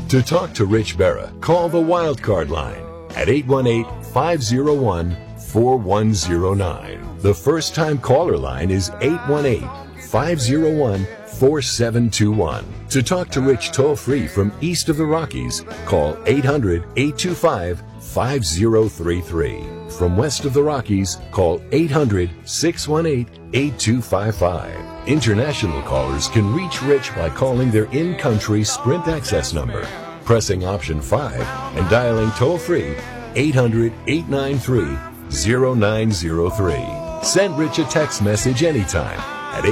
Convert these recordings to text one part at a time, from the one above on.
To talk to Rich Berra, call the Wildcard line at 818-501-4109. The first-time caller line is 818-501-4721. To talk to Rich toll-free from east of the Rockies, call 800-825-5033. From west of the Rockies, call 800-618-8255. International callers can reach Rich by calling their in-country Sprint access number, pressing option 5, and dialing toll-free 800-893-0903. Send Rich a text message anytime at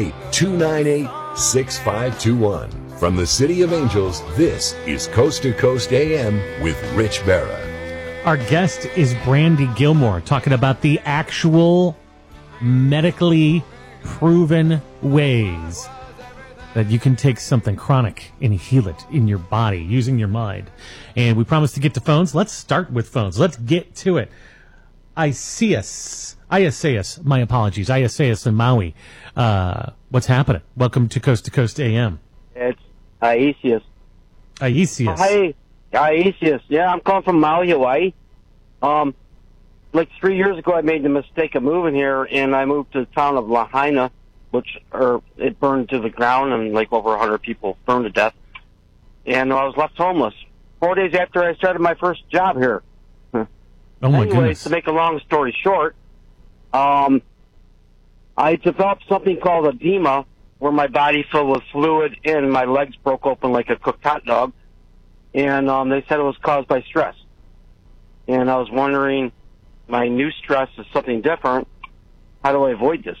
818-298-6521. From the City of Angels, this is Coast to Coast AM with Rich Berra. Our guest is Brandy Gilmore, talking about the actual medically proven ways that you can take something chronic and heal it in your body using your mind. And we promised to get to phones. Let's start with phones. Let's get to it. Isaias, my apologies, Isaias in Maui. What's happening? Welcome to Coast AM. It's Isaias. Isaias. Hi, Isaias. Yeah, I'm calling from Maui, Hawaii. Like 3 years ago, I made the mistake of moving here, and I moved to the town of Lahaina, it burned to the ground, and like over 100 people burned to death. And I was left homeless 4 days after I started my first job here. Oh my goodness. To make a long story short, I developed something called edema, where my body filled with fluid and my legs broke open like a cooked hot dog. And they said it was caused by stress. And I was wondering, my new stress is something different. How do I avoid this?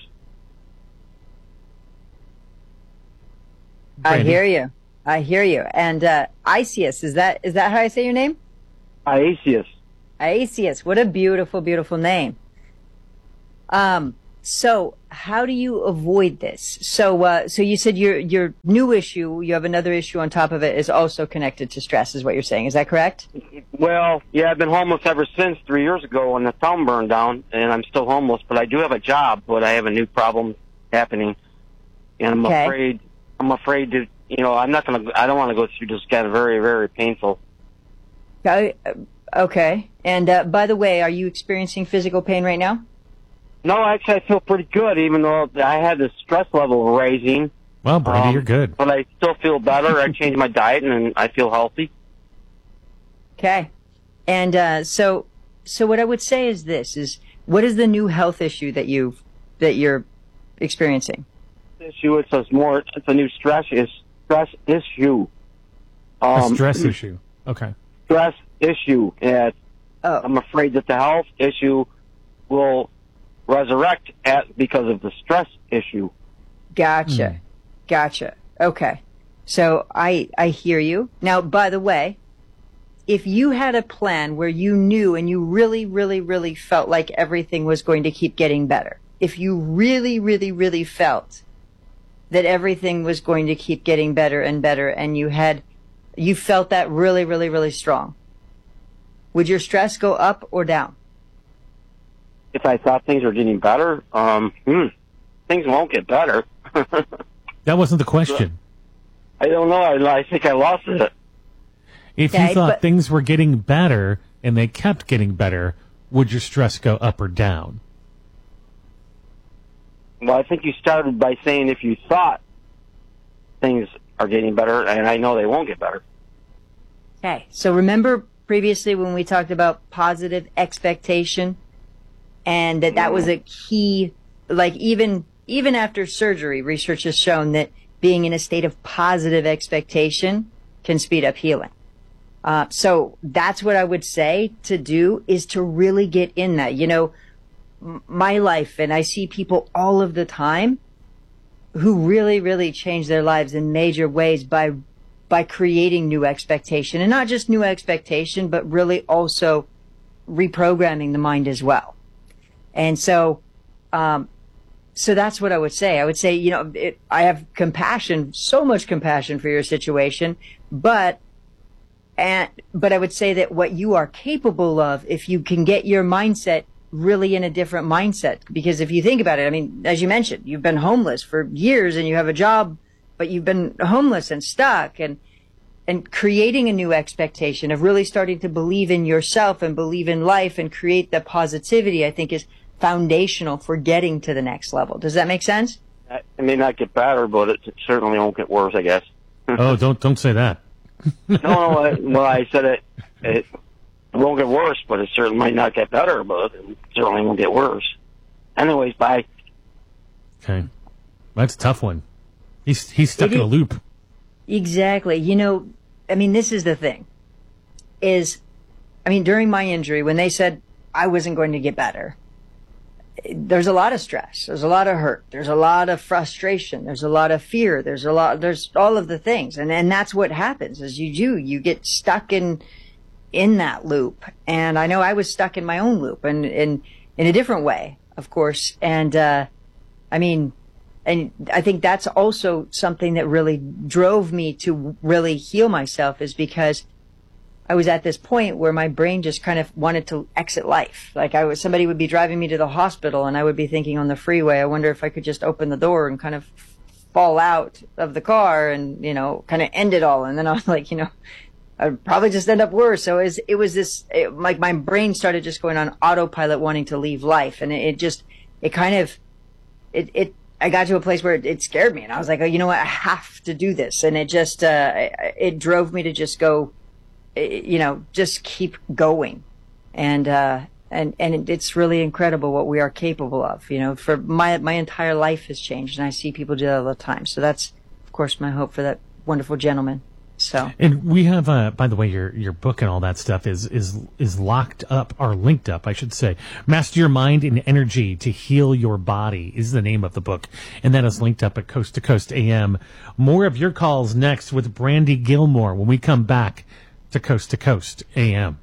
Brandy. I hear you. And Isaias, is that how I say your name? Isaias. What a beautiful, beautiful name. So how do you avoid this? So you said your new issue, you have another issue on top of it, is also connected to stress, is what you're saying. Is that correct? Well, yeah, I've been homeless ever since 3 years ago when the town burned down, and I'm still homeless, but I do have a job, but I have a new problem happening, and I'm afraid to, I don't want to go through this. Kind of very, very painful. Okay. And by the way, are you experiencing physical pain right now? No, actually, I feel pretty good, even though I had the stress level rising. Well, Brandy, you're good. But I still feel better. I changed my diet, and I feel healthy. Okay. And so what I would say is what is the new health issue that you're experiencing? Issue, it's a new stress issue. A stress issue. Okay. Stress issue. I'm afraid that the health issue will resurrect because of the stress issue. Gotcha. Okay. So I hear you. Now, by the way, if you had a plan where you knew and you really, really, really felt like everything was going to keep getting better, if you really, really, really felt that everything was going to keep getting better and better, and you felt that really, really, really strong, would your stress go up or down? If I thought things were getting better, things won't get better. That wasn't the question. I don't know. I think I lost it. If you thought things were getting better and they kept getting better, would your stress go up or down? Well, I think you started by saying if you thought things are getting better, and I know they won't get better. Okay. So remember previously when we talked about positive expectation, and that was a key, like even after surgery, research has shown that being in a state of positive expectation can speed up healing. So that's what I would say to do, is to really get in that. My life, and I see people all of the time who really, really change their lives in major ways by creating new expectation, and not just new expectation, but really also reprogramming the mind as well. And so that's what I would say. I would say, I have compassion, so much compassion for your situation, but I would say that what you are capable of, if you can get your mindset really in a different mindset, because if you think about it, I mean, as you mentioned, you've been homeless for years and you have a job, but you've been homeless and stuck. And and creating a new expectation of really starting to believe in yourself and believe in life and create the positivity, I think is foundational for getting to the next level. Does that make sense? It may not get better, but it certainly won't get worse, I guess. Oh, don't say that. No, I said it won't get worse, but it certainly might not get better, but it certainly won't get worse. Anyways, bye. Okay. That's a tough one. He's stuck in a loop. Exactly. This is the thing. During my injury, when they said I wasn't going to get better, there's a lot of stress. There's a lot of hurt. There's a lot of frustration. There's a lot of fear. There's all of the things. And that's what happens is you get stuck in that loop. And I know I was stuck in my own loop and in a different way, of course. And I think that's also something that really drove me to really heal myself, is because I was at this point where my brain just kind of wanted to exit life. Like somebody would be driving me to the hospital and I would be thinking on the freeway, I wonder if I could just open the door and kind of fall out of the car and, kind of end it all. And then I was like, I'd probably just end up worse. So it was my brain started just going on autopilot wanting to leave life. And I got to a place where it scared me and I was like, oh, you know what? I have to do this. And it just, it drove me to just go, just keep going. And it's really incredible what we are capable of, for my entire life has changed and I see people do that all the time. So that's, of course, my hope for that wonderful gentleman. So, and we have, by the way, your book and all that stuff is locked up or linked up, I should say. Master Your Mind and Energy to Heal Your Body is the name of the book, and that is linked up at Coast to Coast AM. More of your calls next with Brandy Gilmore when we come back to Coast AM.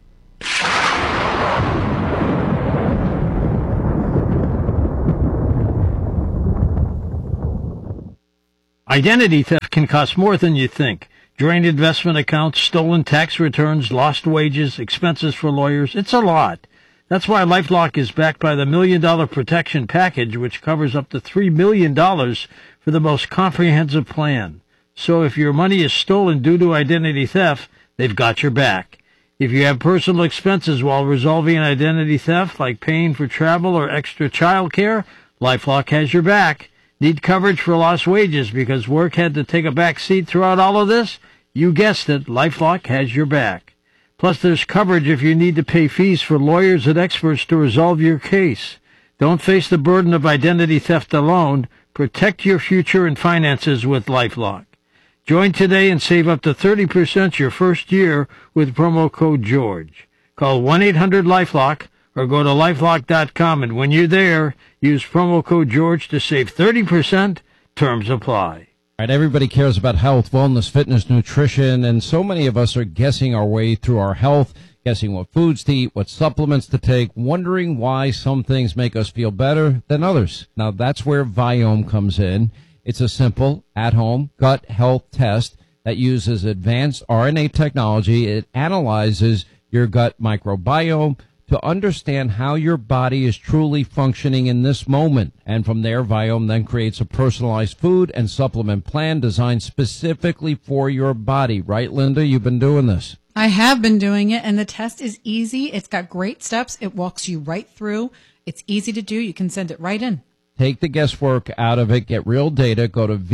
Identity theft can cost more than you think. Drained investment accounts, stolen tax returns, lost wages, expenses for lawyers. It's a lot. That's why LifeLock is backed by the $1 Million Protection Package, which covers up to $3 million for the most comprehensive plan. So if your money is stolen due to identity theft, they've got your back. If you have personal expenses while resolving an identity theft, like paying for travel or extra child care, LifeLock has your back. Need coverage for lost wages because work had to take a back seat throughout all of this? You guessed it, LifeLock has your back. Plus, there's coverage if you need to pay fees for lawyers and experts to resolve your case. Don't face the burden of identity theft alone. Protect your future and finances with LifeLock. Join today and save up to 30% your first year with promo code GEORGE. Call 1-800-LifeLock or go to LifeLock.com, and when you're there, use promo code GEORGE to save 30%. Terms apply. Right, everybody cares about health, wellness, fitness, nutrition, and so many of us are guessing our way through our health, guessing what foods to eat, what supplements to take, wondering why some things make us feel better than others. Now, that's where Viome comes in. It's a simple, at-home gut health test that uses advanced RNA technology. It analyzes your gut microbiome to understand how your body is truly functioning in this moment. And from there, Viome then creates a personalized food and supplement plan designed specifically for your body. Right, Linda? You've been doing this. I have been doing it, and the test is easy. It's got great steps. It walks you right through. It's easy to do. You can send it right in. Take the guesswork out of it. Get real data. Go to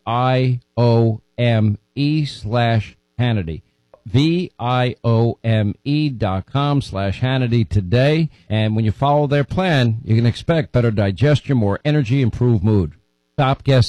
VIOME/Hannity. VIOME.com/Hannity today. And when you follow their plan, you can expect better digestion, more energy, improved mood. Stop guessing.